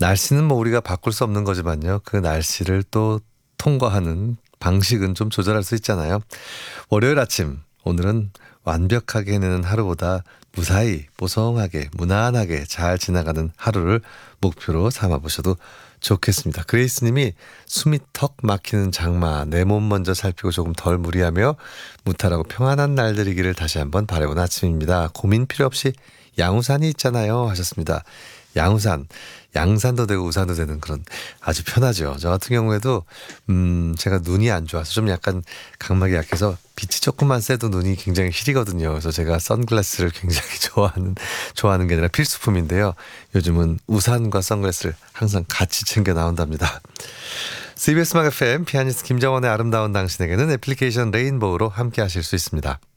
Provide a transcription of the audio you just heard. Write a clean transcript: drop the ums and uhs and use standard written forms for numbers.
날씨는 뭐 우리가 바꿀 수 없는 거지만요. 그 날씨를 또 통과하는 방식은 좀 조절할 수 있잖아요. 월요일 아침, 오늘은 완벽하게 해내는 하루보다 무사히, 뽀송하게, 무난하게 잘 지나가는 하루를 목표로 삼아보셔도 좋겠습니다. 그레이스 님이 숨이 턱 막히는 장마, 내 몸 먼저 살피고 조금 덜 무리하며 무탈하고 평안한 날 되기를 다시 한번 바라본 아침입니다. 고민 필요 없이 양우산이 있잖아요 하셨습니다. 양우산, 양산도 되고 우산도 되는 그런 아주 편하죠. 저 같은 경우에도 제가 눈이 안 좋아서 좀 약간 각막이 약해서 빛이 조금만 세도 눈이 굉장히 시리거든요. 그래서 제가 선글라스를 굉장히 좋아하는 게 아니라 필수품인데요. 요즘은 우산과 선글라스를 항상 같이 챙겨 나온답니다. CBS 음악 FM 피아니스트 김정원의 아름다운 당신에게는 애플리케이션 레인보우로 함께 하실 수 있습니다.